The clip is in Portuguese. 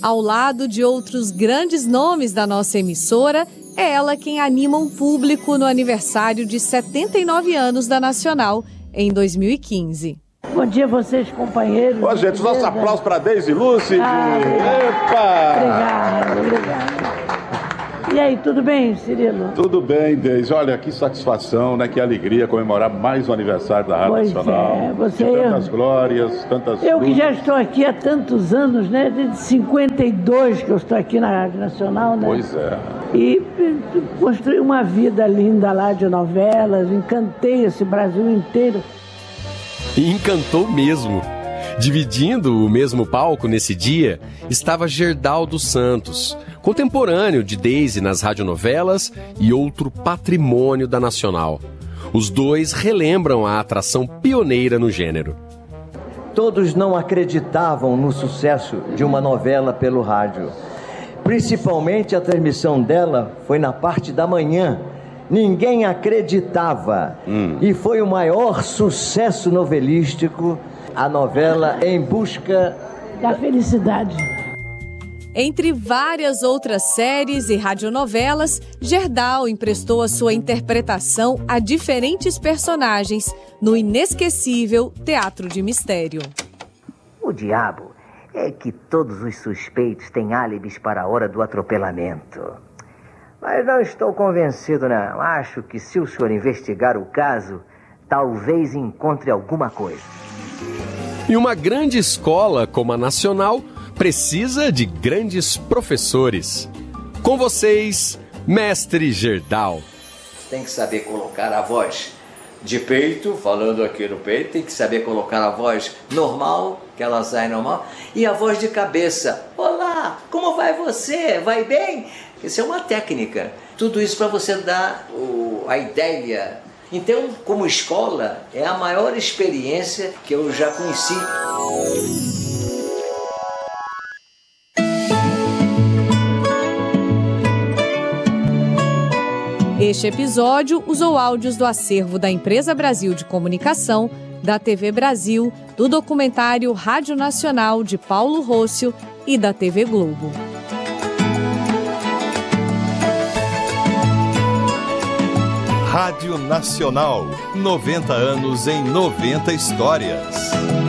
Ao lado de outros grandes nomes da nossa emissora, é ela quem anima o público no aniversário de 79 anos da Nacional, em 2015. Bom dia a vocês, companheiros. Ó, gente, nosso aplauso para Deise Lúcide. Epa! Obrigado. E aí, tudo bem, Cirilo? Tudo bem, Deise. Olha, que satisfação, né? Que alegria comemorar mais um aniversário da Rádio Nacional. Você... Tantas glórias, tantas Eu que lutas. já estou aqui há tantos anos, né? Desde 52 que eu estou aqui na Rádio Nacional, né? Pois é. E construí uma vida linda lá de novelas, encantei esse Brasil inteiro. E encantou mesmo. Dividindo o mesmo palco nesse dia estava Gerdaldo Santos, contemporâneo de Deise nas radionovelas e outro patrimônio da Nacional. Os dois relembram a atração pioneira no gênero. Todos não acreditavam no sucesso de uma novela pelo rádio. Principalmente a transmissão dela foi na parte da manhã. Ninguém acreditava. E foi o maior sucesso novelístico, a novela Em Busca da Felicidade. Entre várias outras séries e radionovelas, Gerdau emprestou a sua interpretação a diferentes personagens no inesquecível Teatro de Mistério. O diabo é que todos os suspeitos têm álibis para a hora do atropelamento. Mas não estou convencido, não. Acho que se o senhor investigar o caso, talvez encontre alguma coisa. E uma grande escola como a Nacional precisa de grandes professores. Com vocês, Mestre Gerdau. Tem que saber colocar a voz de peito, falando aqui no peito, tem que saber colocar a voz normal, que ela sai normal, e a voz de cabeça. Olá, como vai você? Vai bem? Isso é uma técnica. Tudo isso para você dar a ideia. Então, como escola, é a maior experiência que eu já conheci. Este episódio usou áudios do acervo da Empresa Brasil de Comunicação, da TV Brasil, do documentário Rádio Nacional de Paulo Rócio e da TV Globo. Rádio Nacional, 90 anos em 90 histórias.